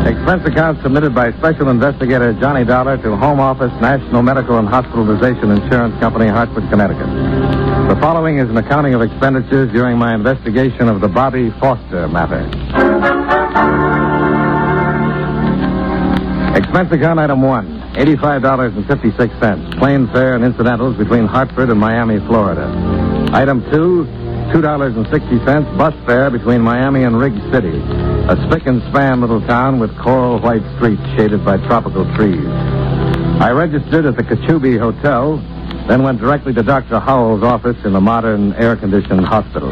Expense account submitted by Special Investigator Johnny Dollar to Home Office, National Medical and Hospitalization Insurance Company, Hartford, Connecticut. The following is an accounting of expenditures during my investigation of the Bobby Foster matter. Expense account item 1, $85.56, plane fare and incidentals between Hartford and Miami, Florida. Item 2, $2.60, bus fare between Miami and Rig City, a spick and span little town with coral white streets shaded by tropical trees. I registered at the Cachubi Hotel, then went directly to Dr. Howell's office in the modern air-conditioned hospital.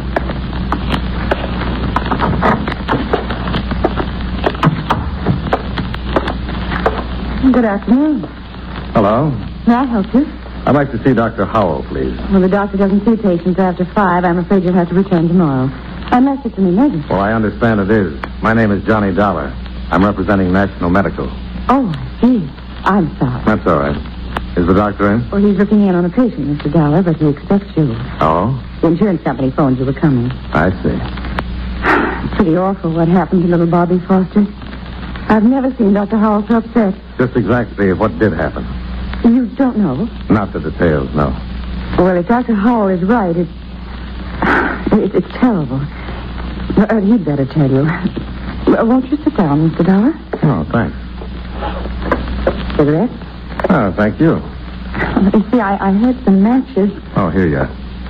Good afternoon. Hello. May I help you? I'd like to see Dr. Howell, please. Well, the doctor doesn't see patients after 5. I'm afraid you'll have to return tomorrow. Unless it's an emergency. Well, I understand it is. My name is Johnny Dollar. I'm representing National Medical. Oh, I see. I'm sorry. That's all right. Is the doctor in? Well, he's looking in on a patient, Mr. Dollar, but he expects you. Oh? The insurance company phoned you were coming. I see. It's pretty awful what happened to little Bobby Foster. I've never seen Dr. Howell so upset. Just exactly what did happen. You don't know? Not the details, no. Well, if Dr. Howell is right, it's terrible. He'd better tell you. Won't you sit down, Mr. Dollar? Oh, thanks. Cigarette? Oh, thank you. You see, I had some matches. Oh, here you are.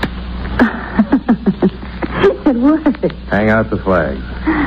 It worked. Hang out the flags.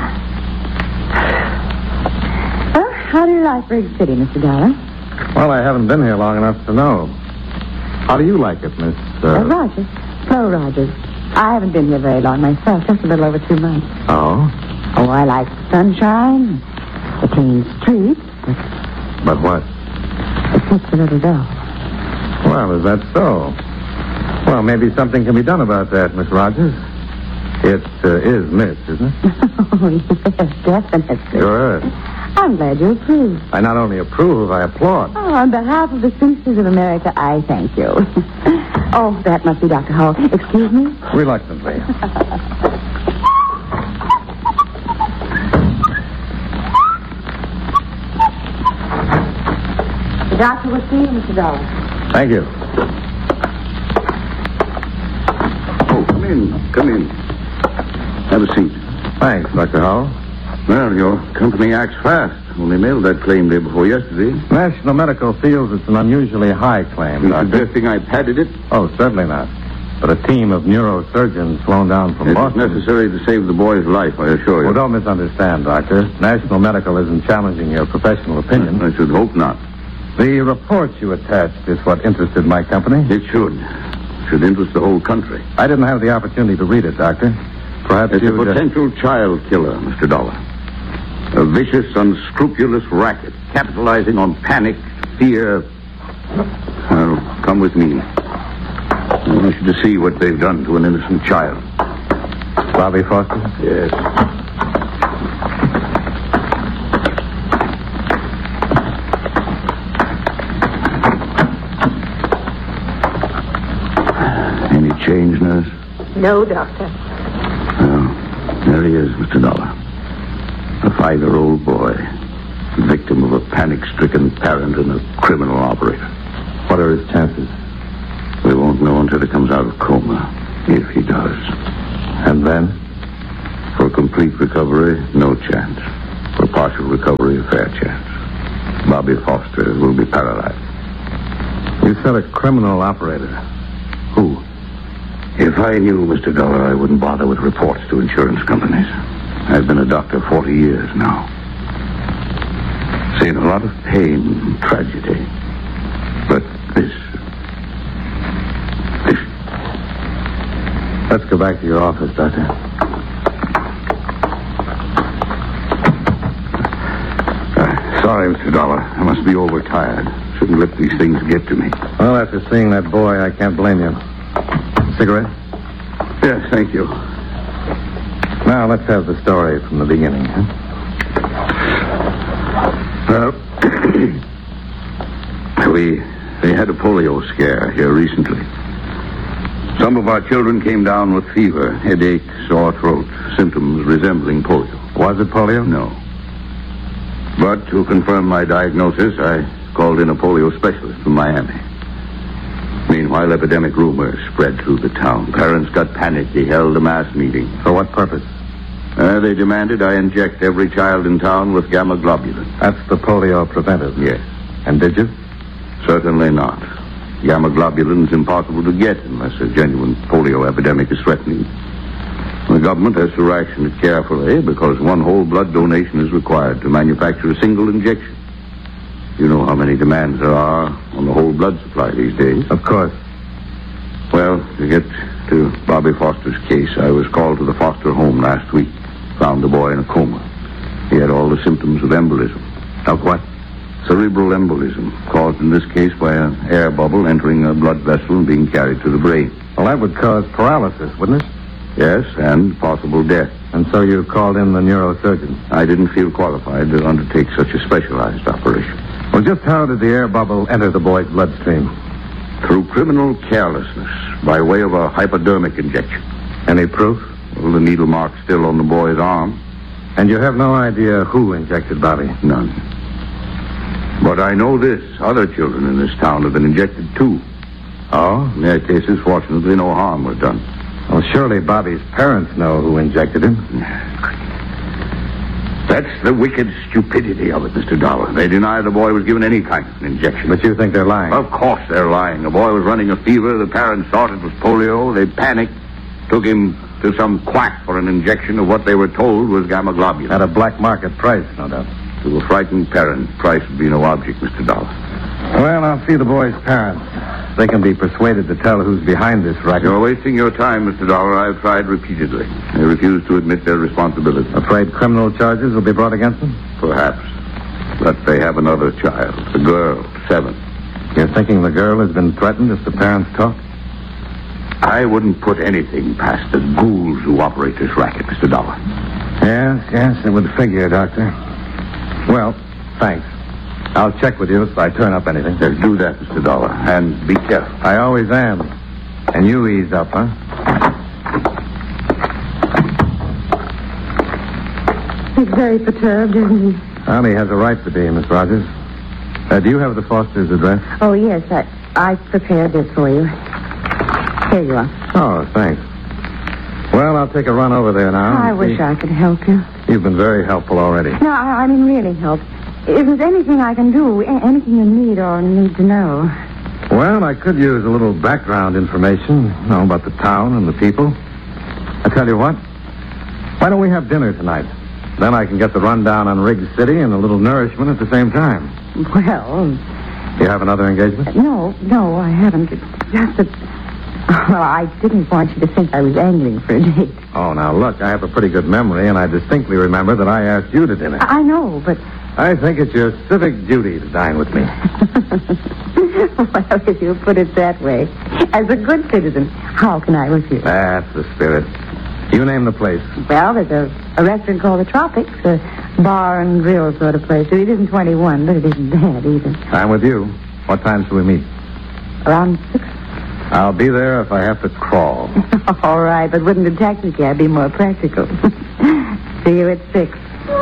Well, how do you like Rig City, Mr. Dollar? Well, I haven't been here long enough to know. How do you like it, Miss... Rogers. Flo Rogers. I haven't been here very long myself, just a little over 2 months. Oh? Oh, I like the sunshine, the clean streets, But what? It gets a little dull. Well, is that so? Well, maybe something can be done about that, Miss Rogers. It is Miss, isn't it? Oh, yes, definitely. Good. I'm glad you approve. I not only approve, I applaud. Oh, on behalf of the Sisters of America, I thank you. Oh, that must be Dr. Howell. Excuse me? Reluctantly. The doctor will see you, Mr. Dollar. Thank you. Oh, come in. Come in. Have a seat. Thanks, Dr. Howell. Well, your company acts fast. Only mailed that claim day before yesterday. National Medical feels it's an unusually high claim, You Doctor. suggesting I padded it? Oh, certainly not. But a team of neurosurgeons flown down from It is Boston... necessary to save the boy's life, I assure you. Well, don't misunderstand, Doctor. National Medical isn't challenging your professional opinion. I should hope not. The report you attached is what interested my company. It should. It should interest the whole country. I didn't have the opportunity to read it, Doctor. Perhaps It's a you... potential child killer, Mr. Dollar. A vicious, unscrupulous racket, capitalizing on panic, fear. Well, come with me. I want you to see what they've done to an innocent child. Bobby Foster? Yes. Any change, nurse? No, Doctor. Well, there he is, Mr. Dollar. A 5-year-old boy, victim of a panic-stricken parent and a criminal operator. What are his chances? We won't know until he comes out of coma, if he does. And then? For complete recovery, no chance. For partial recovery, a fair chance. Bobby Foster will be paralyzed. You said a criminal operator. Who? If I knew, Mr. Dollar, I wouldn't bother with reports to insurance companies. I've been a doctor 40 years now. Seen a lot of pain and tragedy. But this... Let's go back to your office, Doctor. Sorry, Mr. Dollar. I must be overtired. Shouldn't let these things get to me. Well, after seeing that boy, I can't blame you. Cigarette? Yes, thank you. Now, let's have the story from the beginning, huh? Well, we had a polio scare here recently. Some of our children came down with fever, headache, sore throat, symptoms resembling polio. Was it polio? No. But to confirm my diagnosis, I called in a polio specialist from Miami. Meanwhile, epidemic rumors spread through the town. Parents got panicked. He held a mass meeting. For what purpose? They demanded I inject every child in town with gamma globulin. That's the polio preventive. Yes. And did you? Certainly not. Gamma globulin is impossible to get unless a genuine polio epidemic is threatening. The government has to ration it carefully because one whole blood donation is required to manufacture a single injection. You know how many demands there are on the whole blood supply these days. Of course. Well, to get to Bobby Foster's case, I was called to the Foster home last week. Found the boy in a coma. He had all the symptoms of embolism. Of what? Cerebral embolism, caused in this case by an air bubble entering a blood vessel and being carried to the brain. Well, that would cause paralysis, wouldn't it? Yes, and possible death. And so you called in the neurosurgeon? I didn't feel qualified to undertake such a specialized operation. Well, just how did the air bubble enter the boy's bloodstream? Through criminal carelessness, by way of a hypodermic injection. Any proof? Well, the needle mark's still on the boy's arm. And you have no idea who injected Bobby? None. But I know this. Other children in this town have been injected, too. Oh? In their cases, fortunately, no harm was done. Well, surely Bobby's parents know who injected him. That's the wicked stupidity of it, Mr. Dollar. They deny the boy was given any kind of an injection. But you think they're lying? Of course they're lying. The boy was running a fever. The parents thought it was polio. They panicked, took him to some quack for an injection of what they were told was gamma globulin. At a black market price, no doubt. To a frightened parent, price would be no object, Mr. Dollar. Well, I'll see the boy's parents. They can be persuaded to tell who's behind this racket. You're wasting your time, Mr. Dollar. I've tried repeatedly. They refuse to admit their responsibility. Afraid criminal charges will be brought against them? Perhaps. But they have another child, a girl, 7. You're thinking the girl has been threatened if the parents talk? I wouldn't put anything past the ghouls who operate this racket, Mr. Dollar. Yes, it would figure, Doctor. Well, thanks. I'll check with you if I turn up anything. Just do that, Mr. Dollar, and be careful. I always am. And you ease up, huh? He's very perturbed, isn't he? Well, he has a right to be, Miss Rogers. Do you have the Foster's address? Oh, yes, I prepared this for you. Here you are. Oh, thanks. Well, I'll take a run over there now. I wish I could help you. You've been very helpful already. No, I mean really help. If there's anything I can do, anything you need or need to know. Well, I could use a little background information, about the town and the people. I tell you what, why don't we have dinner tonight? Then I can get the rundown on Riggs City and a little nourishment at the same time. Well... You have another engagement? No, I haven't. It's just that... Well, I didn't want you to think I was angling for a date. Oh, now, look, I have a pretty good memory, and I distinctly remember that I asked you to dinner. I know, but... I think it's your civic duty to dine with me. Well, if you put it that way. As a good citizen, how can I refuse? That's the spirit. You name the place. Well, there's a restaurant called the Tropics, a bar and grill sort of place. It isn't 21, but it isn't bad either. I'm with you. What time shall we meet? Around 6. I'll be there if I have to crawl. All right, but wouldn't a taxi cab be more practical? See you at 6.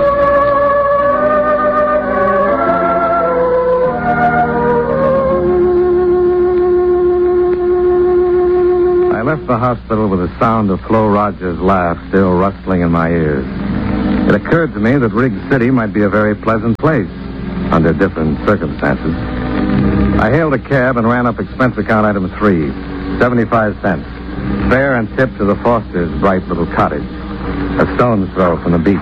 I left the hospital with the sound of Flo Rogers' laugh still rustling in my ears. It occurred to me that Riggs City might be a very pleasant place under different circumstances. I hailed a cab and ran up expense account item 3, 75 cents. Fare and tip to the Foster's bright little cottage, a stone's throw from the beach.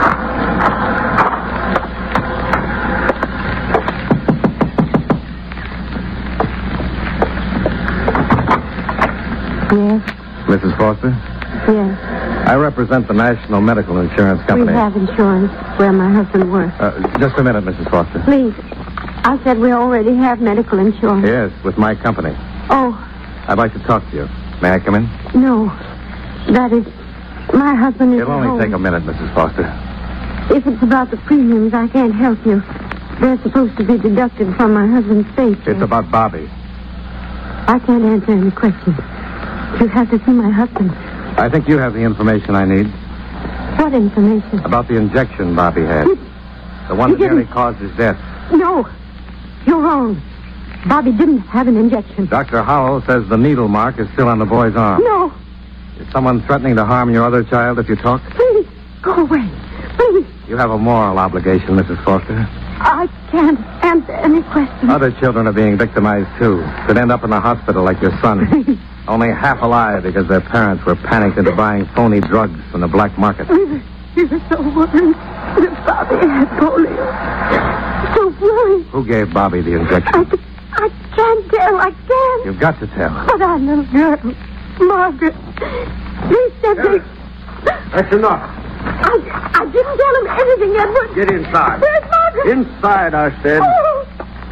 Yes? Mrs. Foster? Yes. I represent the National Medical Insurance Company. We have insurance where my husband works. Just a minute, Mrs. Foster. Please. I said we already have medical insurance. Yes, with my company. Oh. I'd like to talk to you. May I come in? No. That is, my husband is It'll only home. take a minute, Mrs. Foster. If it's about the premiums, I can't help you. They're supposed to be deducted from my husband's paycheck. It's about Bobby. I can't answer any questions. You have to see my husband. I think you have the information I need What information? about the injection Bobby had. The one that nearly caused his death. No. You're wrong. Bobby didn't have an injection. Dr. Howell says the needle mark is still on the boy's arm. No. Is someone threatening to harm your other child if you talk? Please, go away. Please. You have a moral obligation, Mrs. Foster. I can't answer any questions. Other children are being victimized, too. Could end up in the hospital like your son. Only half alive because their parents were panicked into buying phony drugs from the black market. We were so worried that Bobby had polio. So worried. Who gave Bobby the injection? I can't tell. I can't. You've got to tell. But our little girl, Margaret, they said they... That's enough. I didn't tell him anything, Edward. Get inside. Where's Margaret? Inside, I said. Oh.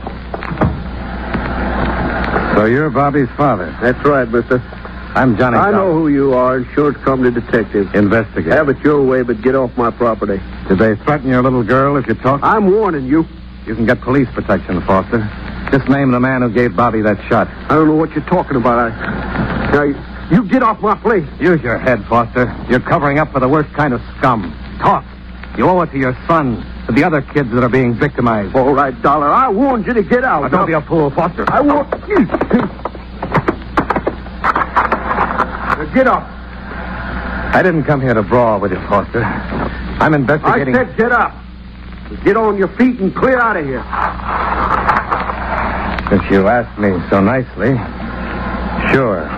So you're Bobby's father. That's right, mister. I'm Johnny I know Dollar. who you are, insurance company detective. Investigate. Have it your way, but get off my property. Did they threaten your little girl if you talk? I'm warning you. You can get police protection, Foster. Just name the man who gave Bobby that shot. I don't know what you're talking about. Now, you get off my place. Use your head, Foster. You're covering up for the worst kind of scum. Talk. You owe it to your son, to the other kids that are being victimized. All right, Dollar. I warned you to get out. Now, don't be a fool, Foster. I won't. Get up. I didn't come here to brawl with you, Foster. I'm investigating... I said get up. Get on your feet and clear out of here. Since you asked me so nicely, sure.